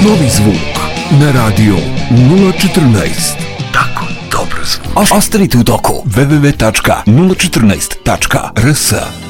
Novi zvuk na radio 014. Tako dobar zvuk. Ostanite u toku. www.014.rs